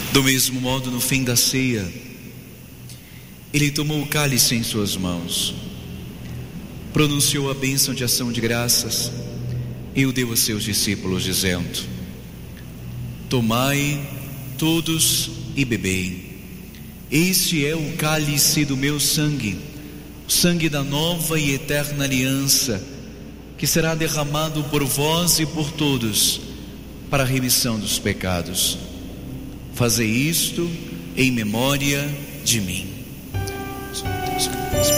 Do mesmo modo, no fim da ceia, ele tomou o cálice em suas mãos, pronunciou a bênção de ação de graças e o deu a seus discípulos, dizendo: tomai todos e bebei, este é o cálice do meu sangue, o sangue da nova e eterna aliança, que será derramado por vós e por todos para a remissão dos pecados. Fazei isto em memória de mim.